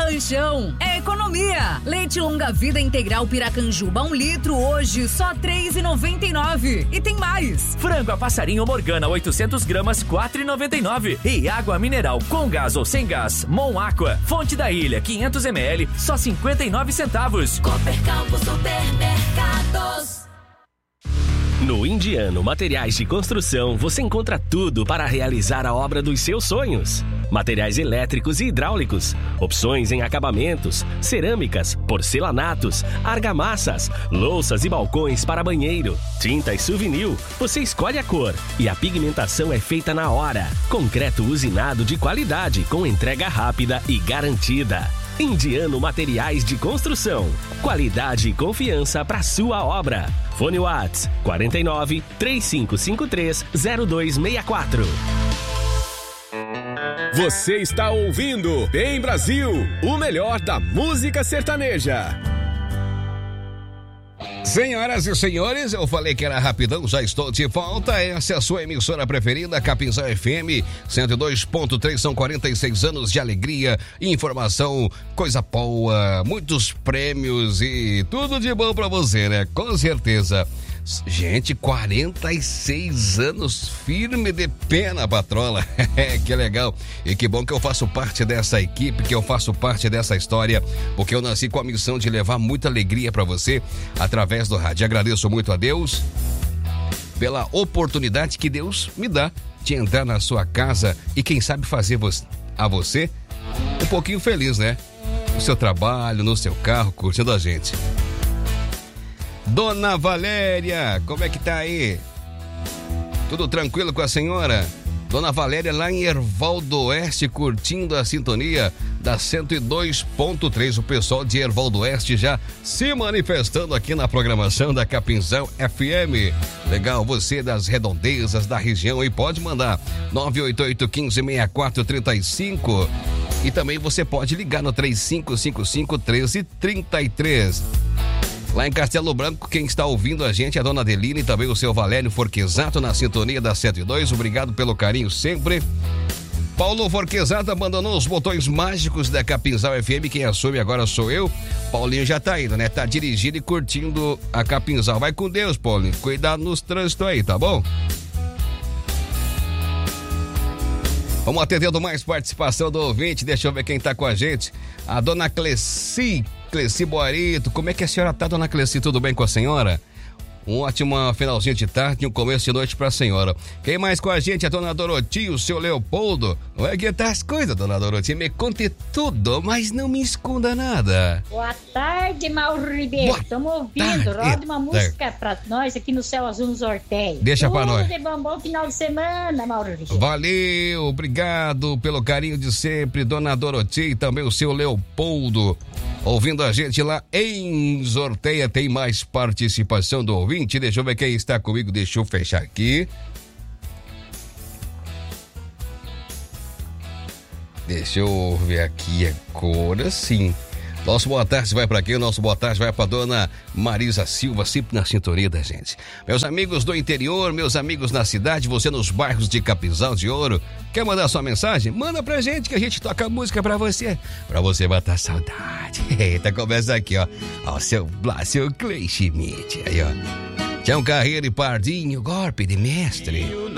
lanchão. É economia. Leite longa-vida integral Piracanjuba 1 litro hoje só R$3,99. E tem mais. Frango a passarinho Morgana 800 gramas 4,99. E água mineral com gás ou sem gás Mon Aqua Fonte da Ilha 500 ml só 59 centavos. Copercampo Supermercados. No Indiano Materiais de Construção, você encontra tudo para realizar a obra dos seus sonhos. Materiais elétricos e hidráulicos, opções em acabamentos, cerâmicas, porcelanatos, argamassas, louças e balcões para banheiro, tintas Souvenir, você escolhe a cor e a pigmentação é feita na hora. Concreto usinado de qualidade com entrega rápida e garantida. Indiano Materiais de Construção. Qualidade e confiança para sua obra. Fone Whats 49 3553 0264. Você está ouvindo Bem Brasil, o melhor da música sertaneja. Senhoras e senhores, eu falei que era rapidão, já estou de volta. Essa é a sua emissora preferida, Capinzal FM 102.3, são 46 anos de alegria, informação, coisa boa, muitos prêmios e tudo de bom pra você, né? Com certeza. Gente, 46 anos firme de pé na patrola. Que legal. E que bom que eu faço parte dessa equipe, que eu faço parte dessa história, porque eu nasci com a missão de levar muita alegria para você através do rádio. Agradeço muito a Deus pela oportunidade que Deus me dá de entrar na sua casa e quem sabe fazer a você um pouquinho feliz, né? No seu trabalho, no seu carro, curtindo a gente. Dona Valéria, como é que tá aí? Tudo tranquilo com a senhora? Dona Valéria lá em Hervaldo Oeste, curtindo a sintonia da 102.3. O pessoal de Hervaldo Oeste já se manifestando aqui na programação da Capinzal FM. Legal, você das redondezas da região aí pode mandar 988-156435 e também você pode ligar no 3555-1333. Lá em Castelo Branco, quem está ouvindo a gente é a dona Adeline e também o seu Valério Forquesato na sintonia da 102. Obrigado pelo carinho sempre. Paulo Forquesato abandonou os botões mágicos da Capinzal FM. Quem assume agora sou eu. Paulinho já tá indo, né? Tá dirigindo e curtindo a Capinzal. Vai com Deus, Paulinho. Cuidado nos trânsitos aí, tá bom? Vamos atendendo mais participação do ouvinte. Deixa eu ver quem tá com a gente. A dona Cleci Boarito. Como é que a senhora tá, dona Cleci? Tudo bem com a senhora? Um ótimo finalzinho de tarde e um começo de noite pra senhora. Quem mais com a gente? A dona Doroti, o seu Leopoldo. Como é que tá as coisas, dona Doroti? Me conte tudo, mas não me esconda nada. Boa tarde, Mauro Ribeiro. Estamos ouvindo. Roda uma música pra nós aqui no Céu Azul nos Hortéis. Deixa pra nós. Tudo de bom final de semana, Mauro Ribeiro. Valeu, obrigado pelo carinho de sempre, dona Doroti e também o seu Leopoldo. Ouvindo a gente lá em Sorteia, tem mais participação do ouvinte. Deixa eu ver quem está comigo, deixa eu fechar aqui. Deixa eu ver aqui agora sim. Nosso boa tarde vai para quem? O nosso boa tarde vai para dona Marisa Silva, sempre na sintonia da gente. Meus amigos do interior, meus amigos na cidade, você nos bairros de Capinzal de Ouro, quer mandar sua mensagem? Manda pra gente que a gente toca música pra você matar saudade. Eita, começa aqui, ó. Ó, seu Blásio Clay Schmidt, aí, ó. Tião Carreiro e Pardinho, golpe de mestre.